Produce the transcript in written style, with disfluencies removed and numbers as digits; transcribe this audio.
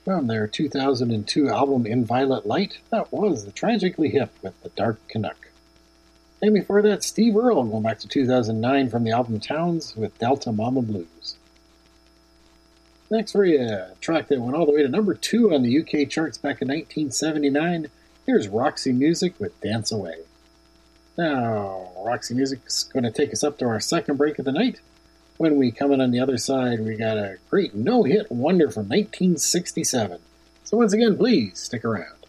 From their 2002 album In Violet Light, that was the Tragically Hip with The Dark Canuck. And before that, Steve Earle, going back to 2009 from the album Towns with Delta Mama Blues. Next for you, a track that went all the way to number 2 on the UK charts back in 1979. Here's Roxy Music with Dance Away. Now, Roxy Music's going to take us up to our second break of the night. When we come in on the other side, we got a great no-hit wonder from 1967. So once again, please stick around.